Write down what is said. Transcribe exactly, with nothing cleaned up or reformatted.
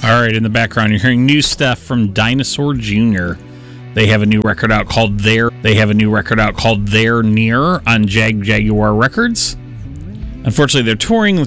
All right, in the background, you're hearing new stuff from Dinosaur Junior They have a new record out called There. They have a new record out called There Near on Jag Jaguar Records. Unfortunately, they're touring